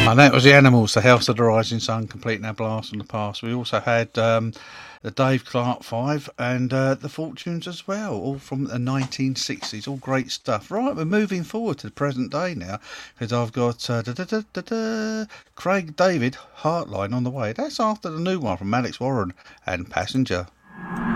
And that was the Animals, the House of the Rising Sun, Completing Our Blast from the Past. We also had the Dave Clark Five and the Fortunes as well, all from the 1960s. All great stuff. Right, we're moving forward to the present day now because I've got Craig David Heartline on the way. That's after the new one from Alex Warren and Passenger.